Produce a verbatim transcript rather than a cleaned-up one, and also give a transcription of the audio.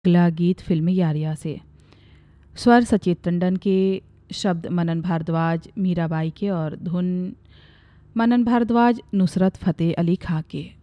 अगला गीत फिल्मी यारिया से। स्वर सचेत टंडन के, शब्द मनन भारद्वाज मीराबाई के और धुन मनन भारद्वाज नुसरत फ़तेह अली खां के।